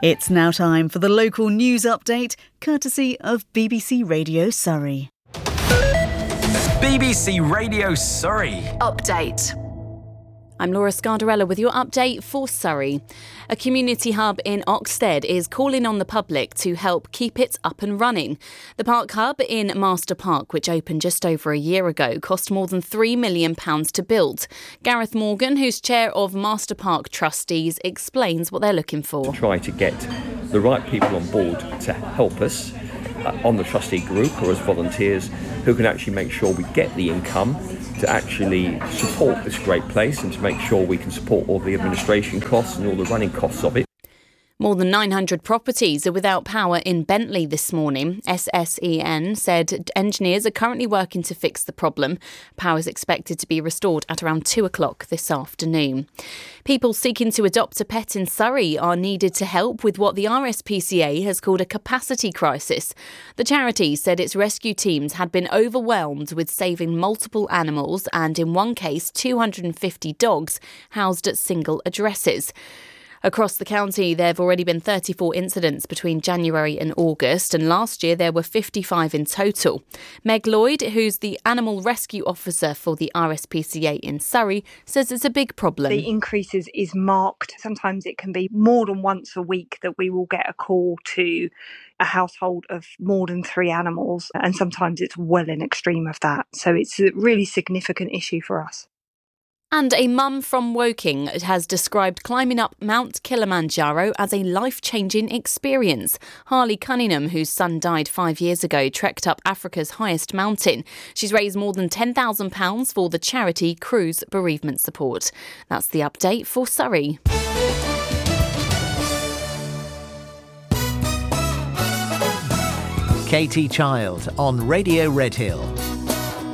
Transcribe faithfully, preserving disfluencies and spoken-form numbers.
It's now time for the local news update, courtesy of B B C Radio Surrey. B B C Radio Surrey Update. I'm Laura Scardarella with your update for Surrey. A community hub in Oxted is calling on the public to help keep it up and running. The Park Hub in Master Park, which opened just over a year ago, cost more than three million pounds to build. Gareth Morgan, who's chair of Master Park Trustees, explains what they're looking for. To try to get the right people on board to help us uh, on the trustee group or as volunteers who can actually make sure we get the income to actually support this great place and to make sure we can support all the administration costs and all the running costs of it. More than nine hundred properties are without power in Bentley this morning. S S E N said engineers are currently working to fix the problem. Power is expected to be restored at around two o'clock this afternoon. People seeking to adopt a pet in Surrey are needed to help with what the R S P C A has called a capacity crisis. The charity said its rescue teams had been overwhelmed with saving multiple animals and, in one case, two hundred fifty dogs housed at single addresses. Across the county, there have already been thirty-four incidents between January and August, and last year there were fifty-five in total. Meg Lloyd, who's the animal rescue officer for the R S P C A in Surrey, says it's a big problem. The increases is marked. Sometimes it can be more than once a week that we will get a call to a household of more than three animals, and sometimes it's well in extreme of that. So it's a really significant issue for us. And a mum from Woking has described climbing up Mount Kilimanjaro as a life-changing experience. Harley Cunningham, whose son died five years ago, trekked up Africa's highest mountain. She's raised more than ten thousand pounds for the charity Cruise Bereavement Support. That's the update for Surrey. Katie Child on Radio Redhill.